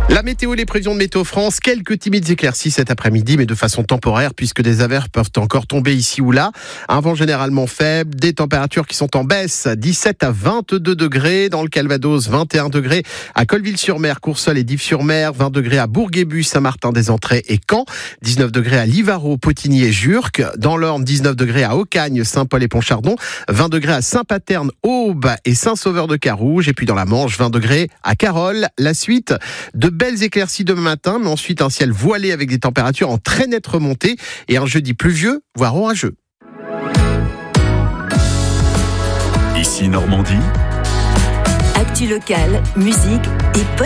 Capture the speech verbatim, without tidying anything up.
La météo, les prévisions de Météo France, quelques timides éclaircies cet après-midi, mais de façon temporaire, puisque des averses peuvent encore tomber ici ou là. Un vent généralement faible, des températures qui sont en baisse, dix-sept à vingt-deux degrés dans le Calvados, vingt et un degrés à Colleville-sur-Mer, Courseulles et Dives-sur-Mer, vingt degrés à Bourguébus, Saint-Martin-des-Entrées et Caen, dix-neuf degrés à Livarot, Potigny et Jurques, dans l'Orne, dix-neuf degrés à Aucagne, Saint-Paul et Pontchardon, vingt degrés à Saint-Paterne, Aube et Saint-Sauveur-de-Carouge, et puis dans la Manche, vingt degrés à Carolles. La suite de belles éclaircies demain matin, mais ensuite un ciel voilé avec des températures en très nette remontée et un jeudi pluvieux, voire orageux. Ici Normandie. Actu locale, musique et podcast.